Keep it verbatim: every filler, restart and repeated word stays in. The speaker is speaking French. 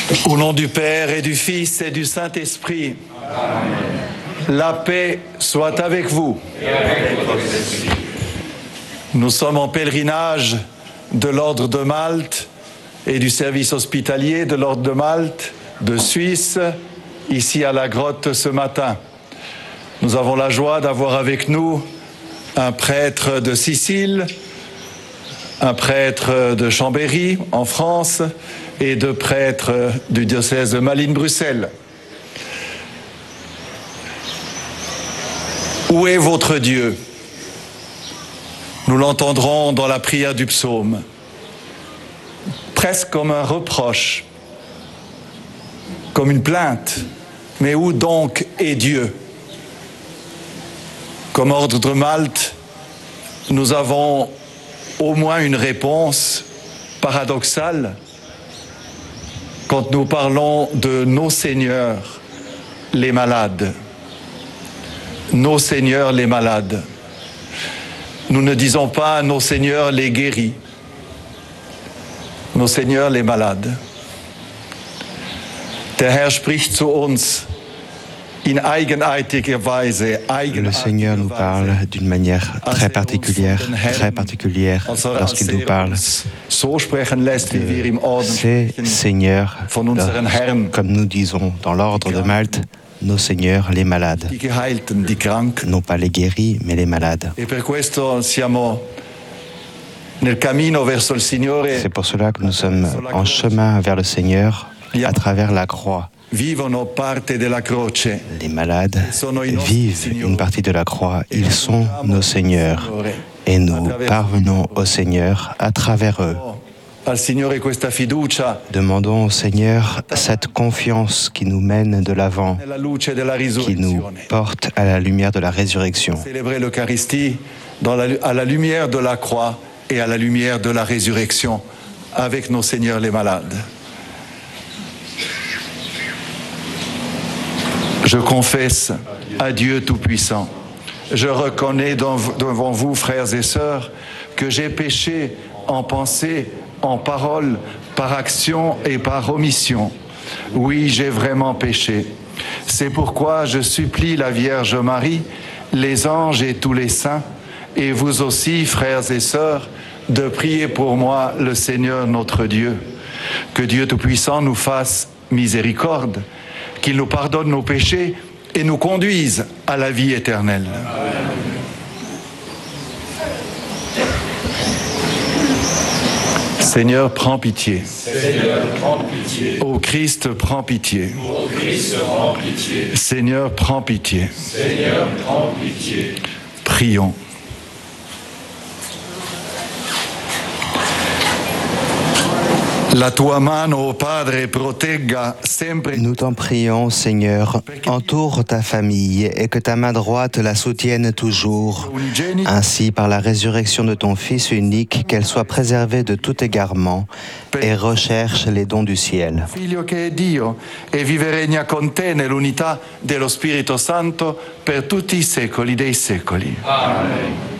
Au nom du Père et du Fils et du Saint-Esprit, Amen. La paix soit avec vous. Et avec votre esprit. Nous sommes en pèlerinage de l'Ordre de Malte et du service hospitalier de l'Ordre de Malte de Suisse, ici à la grotte ce matin. Nous avons la joie d'avoir avec nous un prêtre de Sicile, un prêtre de Chambéry en France et deux prêtres du diocèse de Malines-Bruxelles. Où est votre Dieu? Nous l'entendrons dans la prière du psaume, presque comme un reproche, comme une plainte. Mais où donc est Dieu? Comme Ordre de Malte, nous avons au moins une réponse paradoxale quand nous parlons de nos seigneurs, les malades. Nos seigneurs, les malades. Nous ne disons pas nos seigneurs, les guéris. Nos seigneurs, les malades. Der Herr spricht zu uns in eigenartiger Weise. Le Seigneur nous parle d'une manière très particulière, très particulière lorsqu'il nous parle de ces seigneurs, comme nous disons dans l'ordre de Malte, nos seigneurs, les malades. Non pas les guéris, mais les malades. C'est pour cela que nous sommes en chemin vers le Seigneur à travers la croix. Les malades vivent une partie de la croix. Ils sont nos seigneurs. Et nous parvenons au Seigneur à travers eux. Demandons au Seigneur cette confiance qui nous mène de l'avant, qui nous porte à la lumière de la résurrection. Célébrer l'Eucharistie à la lumière de la croix et à la lumière de la résurrection avec nos seigneurs les malades. Je confesse à Dieu Tout-Puissant. Je reconnais devant vous, frères et sœurs, que j'ai péché en pensée, en parole, par action et par omission. Oui, j'ai vraiment péché. C'est pourquoi je supplie la Vierge Marie, les anges et tous les saints, et vous aussi, frères et sœurs, de prier pour moi le Seigneur notre Dieu. Que Dieu Tout-Puissant nous fasse miséricorde, qu'il nous pardonne nos péchés et nous conduise à la vie éternelle. Amen. Seigneur, prends pitié. Seigneur, prends pitié. Ô Christ, prends pitié. Ô Christ, prends pitié. Seigneur, prends pitié. Seigneur, prends pitié. Prions. La tua mano, Padre, protegga sempre. Nous t'en prions, Seigneur, entoure ta famille et que ta main droite la soutienne toujours. Ainsi, par la résurrection de ton Fils unique, qu'elle soit préservée de tout égarement et recherche les dons du ciel. Figlio che è Dio e vive regna con te nell'unità dello Spirito Santo per tutti i secoli dei secoli. Amen.